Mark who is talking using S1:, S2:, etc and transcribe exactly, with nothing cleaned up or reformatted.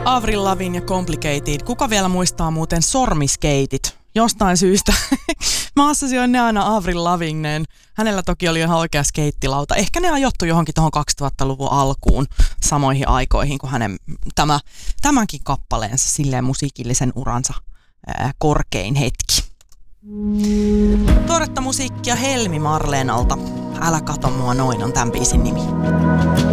S1: Avril Lavigne ja Complicated. Kuka vielä muistaa muuten sormiskeitit? Jostain syystä. Mä assosioin ne aina Avril Lavigneen. Hänellä toki oli ihan oikea skeittilauta. Ehkä ne ajoittu johonkin tuohon kaksituhattaluvun alkuun samoihin aikoihin kuin hänen tämä, tämänkin kappaleensa silleen musiikillisen uransa ää, korkein hetki. Tuoretta musiikkia Helmi Marleenalta. Älä kato mua noin on tämän biisin nimi.